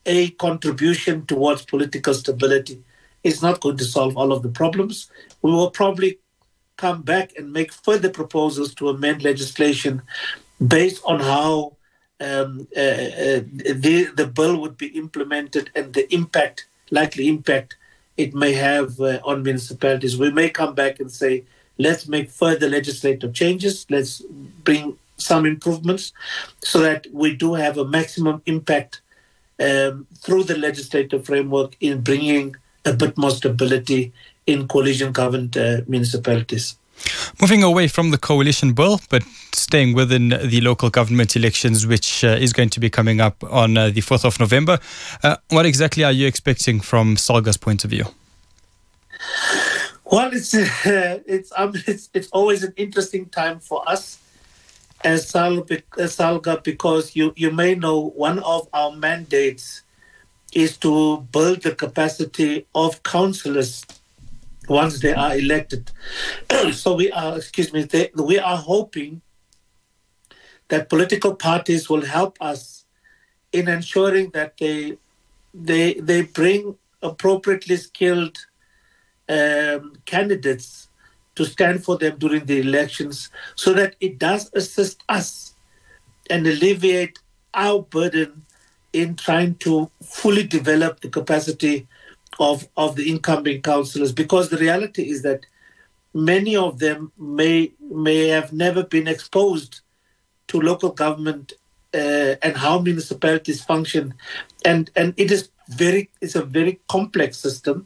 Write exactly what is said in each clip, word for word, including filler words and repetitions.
a contribution towards political stability is not going to solve all of the problems. We will probably come back and make further proposals to amend legislation based on how um, uh, uh, the, the bill would be implemented and the impact, likely impact it may have uh, on municipalities. We may come back and say, let's make further legislative changes, let's bring some improvements so that we do have a maximum impact um, through the legislative framework in bringing a bit more stability in coalition-governed uh, municipalities. Moving away from the coalition bill, but staying within the local government elections, which uh, is going to be coming up on uh, the fourth of November, uh, what exactly are you expecting from SALGA's point of view? Well, it's uh, it's, um, it's it's always an interesting time for us as SALGA, because you, you may know one of our mandates is to build the capacity of councillors once they are elected. So we are, excuse me, they, we are hoping that political parties will help us in ensuring that they they they bring appropriately skilled um, candidates to stand for them during the elections, so that it does assist us and alleviate our burden in trying to fully develop the capacity of, of the incoming councillors, because the reality is that many of them may may have never been exposed to local government uh, and how municipalities function, and and it is very it's a very complex system,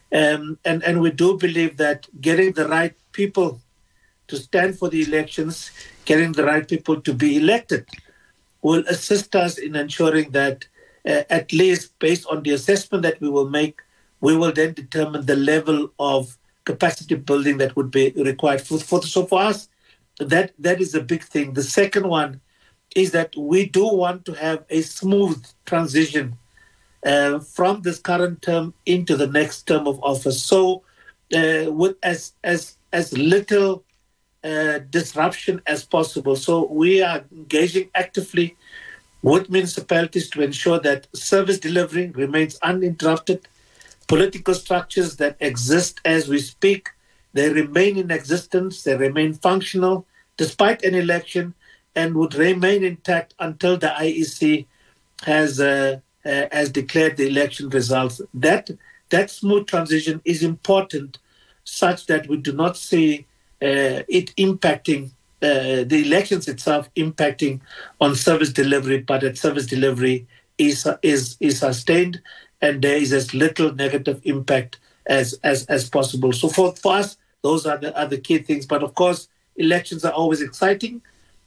um, and and we do believe that getting the right people to stand for the elections, getting the right people to be elected, will assist us in ensuring that uh, at least based on the assessment that we will make, we will then determine the level of capacity building that would be required. For, for, so for us, that, that is a big thing. The second one is that we do want to have a smooth transition uh, from this current term into the next term of office. So uh, with as, as, as little uh, disruption as possible. So we are engaging actively with municipalities to ensure that service delivery remains uninterrupted. Political structures that exist as we speak, they remain in existence, they remain functional despite an election, and would remain intact until the I E C has uh, uh, has declared the election results. That that smooth transition is important, such that we do not see uh, it impacting uh, the elections itself, impacting on service delivery, but that service delivery is is is sustained, and there is as little negative impact as as, as possible. So for, for us, those are the, are the key things. But of course, elections are always exciting,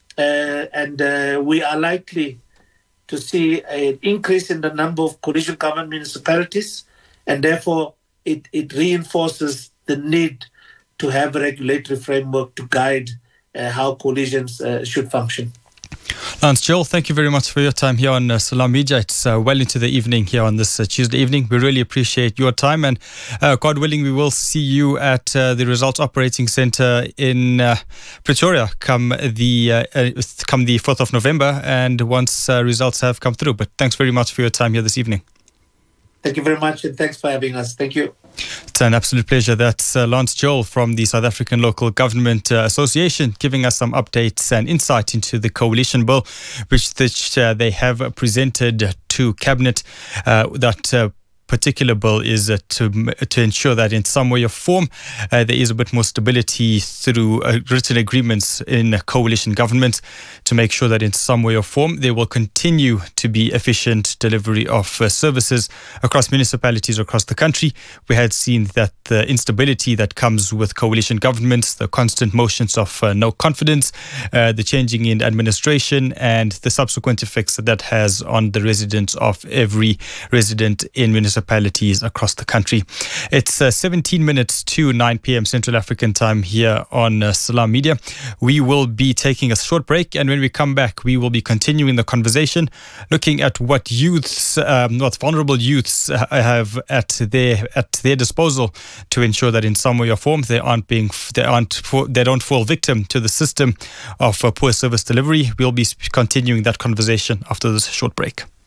uh, and uh, we are likely to see an increase in the number of coalition government municipalities, and therefore it, it reinforces the need to have a regulatory framework to guide uh, how coalitions uh, should function. Lance Joel, thank you very much for your time here on uh, Salam Media. It's uh, well into the evening here on this uh, Tuesday evening. We really appreciate your time, and uh, God willing, we will see you at uh, the Results Operating Centre in uh, Pretoria come the uh, uh, come the fourth of November, and once uh, results have come through. But thanks very much for your time here this evening. Thank you very much, and thanks for having us. Thank you. It's an absolute pleasure. That's uh, Lance Joel from the South African Local Government uh, Association, giving us some updates and insight into the coalition bill, which, which uh, they have presented to Cabinet. Uh, that uh, particular bill is uh, to to ensure that in some way or form uh, there is a bit more stability through uh, written agreements in coalition government, to make sure that in some way or form there will continue to be efficient delivery of uh, services across municipalities across the country. We had seen that the instability that comes with coalition governments, the constant motions of uh, no confidence, uh, the changing in administration, and the subsequent effects that that has on the residents of every resident in municipalities municipalities across the country. It's uh, seventeen minutes to nine p.m. Central African time here on uh, Salam Media. We will be taking a short break, and when we come back, we will be continuing the conversation, looking at what youths, um, what vulnerable youths have at their at their disposal to ensure that in some way or form they aren't being they aren't they don't fall victim to the system of uh, poor service delivery. We'll be continuing that conversation after this short break.